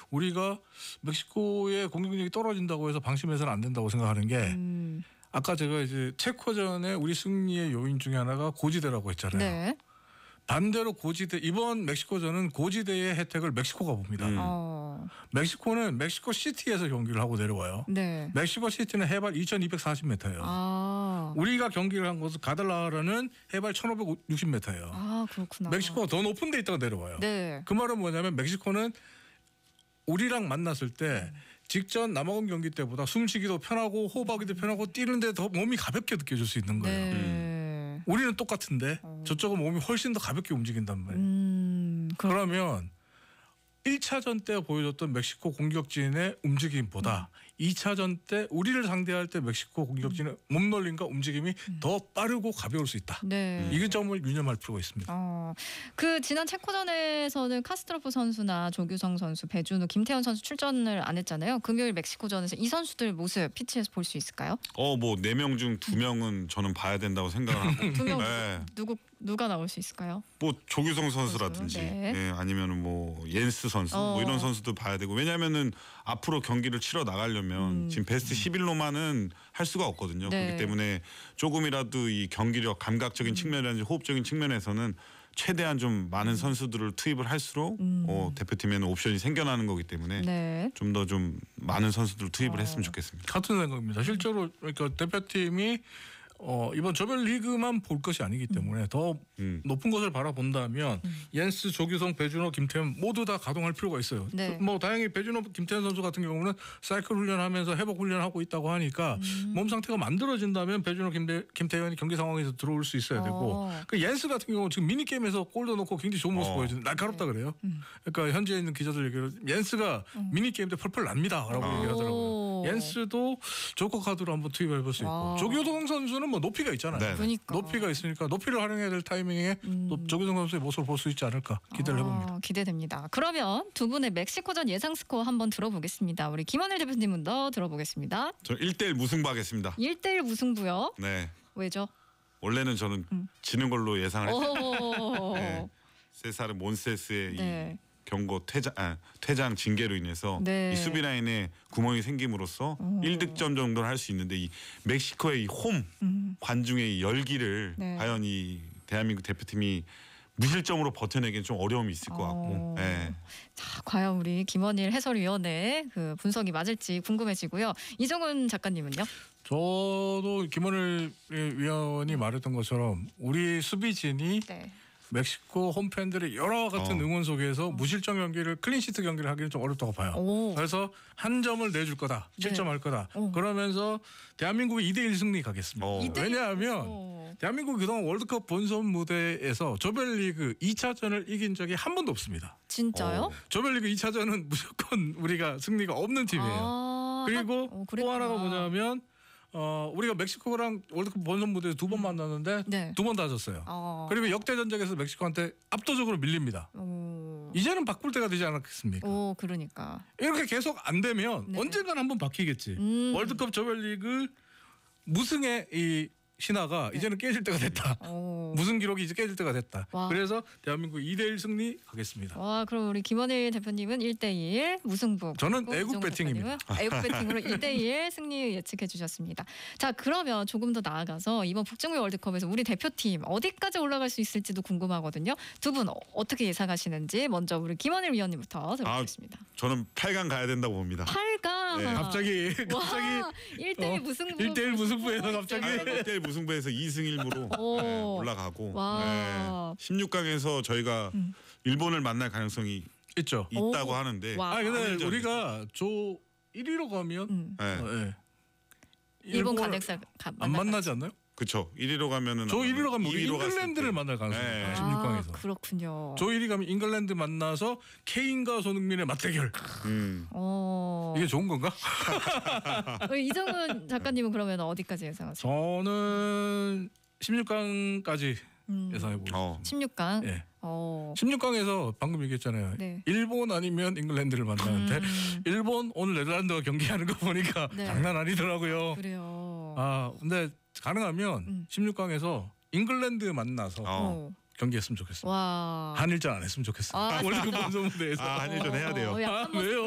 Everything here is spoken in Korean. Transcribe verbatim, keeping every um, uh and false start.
우리가 멕시코의 공격력이 떨어진다고 해서 방심해서는 안 된다고 생각하는 게 음. 아까 제가 이제 체코전에 우리 승리의 요인 중에 하나가 고지대라고 했잖아요. 네. 반대로 고지대 이번 멕시코전은 고지대의 혜택을 멕시코가 봅니다. 음. 어. 멕시코는 멕시코 시티에서 경기를 하고 내려와요. 네. 멕시코 시티는 해발 이천이백사십 미터예요. 아. 우리가 경기를 한 곳은 가달라라는 해발 천오백육십 미터예요. 아, 그렇구나. 멕시코가 더 높은 데 있다가 내려와요. 네. 그 말은 뭐냐면 멕시코는 우리랑 만났을 때 직전 남아공 경기 때보다 숨쉬기도 편하고 호흡하기도 편하고 뛰는데 더 몸이 가볍게 느껴질 수 있는 거예요. 네. 우리는 똑같은데 어. 저쪽은 몸이 훨씬 더 가볍게 움직인단 말이에요. 음. 그럼. 그러면 일 차전 때 보여줬던 멕시코 공격진의 움직임보다 음. 이 차전 때 우리를 상대할 때 멕시코 공격진의 몸놀림과 움직임이 음. 더 빠르고 가벼울 수 있다. 네. 이 점을 유념할 필요가 있습니다. 어, 그 지난 체코전에서는 카스트로프 선수나 조규성 선수, 배준호, 김태현 선수 출전을 안 했잖아요. 금요일 멕시코전에서 이 선수들 모습 피치에서 볼 수 있을까요? 어, 뭐 네 명 중 두 명은 저는 봐야 된다고 생각을 하고. 두 명 네. 누구 누가 나올 수 있을까요? 뭐 조규성 선수라든지 선수, 네. 예, 아니면은 뭐 옌스 선수 어. 뭐 이런 선수도 봐야 되고 왜냐하면은 앞으로 경기를 치러 나가려면 음. 지금 베스트 십 일로만은 할 수가 없거든요. 네. 그렇기 때문에 조금이라도 이 경기력 감각적인 측면이라든지 호흡적인 측면에서는 최대한 좀 많은 선수들을 투입을 할수록 음. 어, 대표팀에는 옵션이 생겨나는 거기 때문에 네. 좀 더 좀 많은 선수들을 투입을 어. 했으면 좋겠습니다. 같은 생각입니다. 실제로 그러니까 대표팀이 어, 이번 조별리그만 볼 것이 아니기 때문에 더 음. 높은 것을 바라본다면 옌스, 조규성, 배준호, 김태현 모두 다 가동할 필요가 있어요. 네. 뭐 다행히 배준호, 김태현 선수 같은 경우는 사이클 훈련하면서 회복 훈련하고 있다고 하니까 음. 몸 상태가 만들어진다면 배준호, 김태, 김태현이 경기 상황에서 들어올 수 있어야 되고 어. 그 옌스 같은 경우 지금 미니 게임에서 골도 넣고 굉장히 좋은 모습 어. 보여주는 날카롭다 네. 그래요. 음. 그러니까 현지에 있는 기자들 얘기로 옌스가 미니 게임 때 펄펄 납니다라고 어. 얘기하더라고요. 오. 옌스도 조커 카드로 한번 투입해 볼 수 있고 와. 조규성 선수는 뭐 높이가 있잖아요. 네. 그러니까. 높이가 있으니까 높이를 활용해야 될 타이밍에 음. 또 조규성 선수의 모습을 볼 수 있지 않을까 기대를 해봅니다. 아, 기대됩니다. 그러면 두 분의 멕시코전 예상 스코어 한번 들어보겠습니다. 우리 김원일 대표님 먼저 들어보겠습니다. 저 일 대 일 무승부하겠습니다. 일 대 일 무승부요. 네. 왜죠? 원래는 저는 음. 지는 걸로 예상을 했어요. 오. 네. 세사르 몬세스의 네. 이 경고 퇴장 아, 퇴장 징계로 인해서 네. 이 수비 라인에 구멍이 생김으로써 오. 일 득점 정도는 할 수 있는데 이 멕시코의 이 홈 음. 관중의 이 열기를 네. 과연 이 대한민국 대표팀이 무실점으로 버텨내기는 좀 어려움이 있을 것 같고. 어. 네. 자, 과연 우리 김원일 해설위원의 그 분석이 맞을지 궁금해지고요. 이정훈 작가님은요? 저도 김원일 위원이 말했던 것처럼 우리 수비진이 네. 멕시코 홈팬들의 여러 같은 어. 응원 속에서 무실점 경기를 클린시트 경기를 하기는 좀 어렵다고 봐요. 오. 그래서 한 점을 내줄 거다. 네. 칠 점 할 거다. 오. 그러면서 대한민국이 이 대 일 승리 가겠습니다. 어. 이 대 일. 왜냐하면 오. 대한민국이 그동안 월드컵 본선 무대에서 조별리그 이 차전을 이긴 적이 한 번도 없습니다. 진짜요? 어. 조별리그 이 차전은 무조건 우리가 승리가 없는 팀이에요. 아, 그리고 한- 어, 또 그랬구나. 하나가 뭐냐면 어, 우리가 멕시코랑 월드컵 본선 무대에서 두 번 만났는데 네. 두 번 다 졌어요. 어. 그리고 역대 전적에서 멕시코한테 압도적으로 밀립니다. 오. 이제는 바꿀 때가 되지 않았겠습니까? 오, 그러니까. 이렇게 계속 안 되면 네. 언젠간 한번 바뀌겠지. 음. 월드컵 조별리그 무승의 이 신화가 이제는 깨질 때가 됐다. 오. 무승 기록이 이제 깨질 때가 됐다. 와. 그래서 대한민국 이 대 일 승리 가겠습니다. 와, 그럼 우리 김원일 대표님은 일 대 일 무승부. 저는 그리고 애국 이정훈 배팅입니다. 작가님은 애국 배팅으로 일 대 일 승리 예측해 주셨습니다. 자, 그러면 조금 더 나아가서 이번 북중미 월드컵에서 우리 대표팀 어디까지 올라갈 수 있을지도 궁금하거든요. 두 분 어떻게 예상하시는지 먼저 우리 김원일 위원님부터 들어보겠습니다. 저는 팔 강 가야 된다고 봅니다. 팔 강. 네. 갑자기 갑자기 일 대 일 어, 무승부. 일 대 일 무승부에서 갑자기 일 대 일 무승부에서 이 승 일 무로 오. 네, 올라가고 와. 네. 십육 강에서 저희가 음. 일본을 만날 가능성이 있죠. 있다고 오. 하는데 와. 아 근데 한일전이죠. 우리가 조 일 위로 가면 음. 네. 어, 예. 일본 일본을 가넥사 가, 안 만나지 않나요? 그쵸. 일 위로 가면은 조 일 위로 가면 이 우리 위로 갔을 잉글랜드를 때. 만날 가능성이 네. 있어요. 아, 십육 강에서. 그렇군요. 조 일 위 가면 잉글랜드 만나서 케인과 손흥민의 맞대결. 음. 어. 이게 좋은 건가? 우리 이정훈 작가님은 그러면 어디까지 예상하세요? 저는 십육 강까지 음. 예상해 보겠습니다. 어. 십육 강. 예. 어. 십육 강에서 방금 얘기했잖아요. 네. 일본 아니면 잉글랜드를 만나는데 음. 일본 오늘 네덜란드와 경기하는 거 보니까 네. 장난 아니더라고요. 그래요. 아 근데 가능하면 음. 십육 강에서 잉글랜드 만나서 어. 어. 경기했으면 좋겠어요. 와. 한일전 안 했으면 좋겠어요. 아. 월드컵 본선 무대에서. 아, 한일전 해야 돼요. 어, 약간 아, 뭐 왜요?